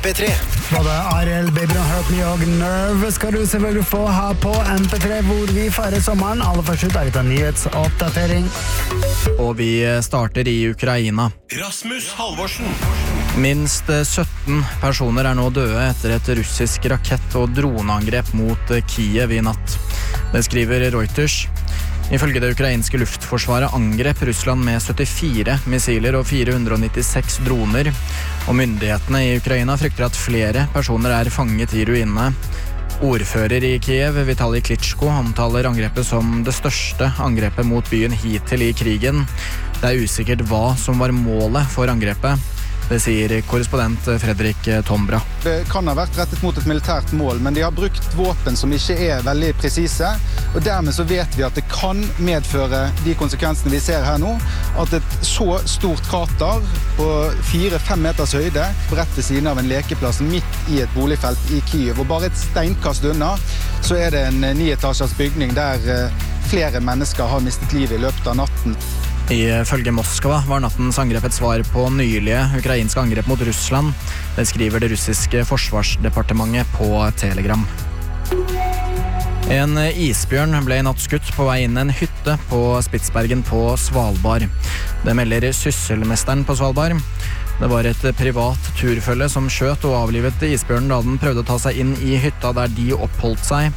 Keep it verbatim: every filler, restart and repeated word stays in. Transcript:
P tre. Både Ariel, Baby Don't Hurt Me og Nerve skal du selvfølgelig få ha på M P tre, hvor vi feirer sommeren. Aller først ut er litt av nyhetsoppdatering. Og vi starter i Ukraina. Rasmus Halvorsen. Minst sytten personer er nå døde etter et russisk rakett- og droneangrep mot Kiev i natt. Det skriver Reuters. Ifølge det ukrainske luftforsvaret angrep Russland med syttifire missiler og fire hundre nittiseks droner, og myndighetene i Ukraina frykter at flere personer er fanget i ruinene. Ordfører i Kiev, Vitali Klitschko, omtaler angrepet som det største angrepet mot byen hittil i krigen. Det er usikkert hva som var målet for angrepet. Det sier korrespondent Fredrik Tombra. Det kan ha vært rettet mot et militært mål, men de har brukt våpen som ikke er veldig presise, og dermed så vet vi at det kan medføre de konsekvensene vi ser her nå, at et så stort krater på fire-fem meters høyde på rett ved siden av en lekeplass midt i et boligfelt i Kiev, og bare et steinkast unna så er det en nietasjers bygning der flere mennesker har mistet livet i løpet av natten. Ifølge Moskva var nattens angrep et svar på nylige ukrainske angrep mot Russland. Det skriver det russiske forsvarsdepartementet på Telegram. En isbjørn ble i natt skutt på vei inn i en hytte på Spitsbergen på Svalbard. Det melder sysselmesteren på Svalbard. Det var et privat turfølge som skjøt og avlivet isbjørnen da den prøvde å ta seg inn i hytta der de oppholdt seg.